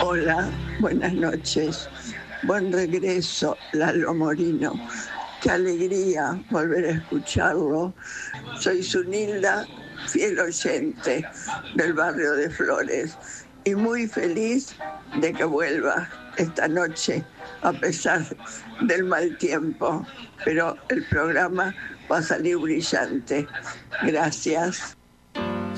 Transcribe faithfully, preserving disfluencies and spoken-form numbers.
Hola, buenas noches. Buen regreso, Lalo Morino. Qué alegría volver a escucharlo. Soy Zunilda, fiel oyente del barrio de Flores, y muy feliz de que vuelva esta noche, a pesar del mal tiempo. Pero el programa va a salir brillante. Gracias.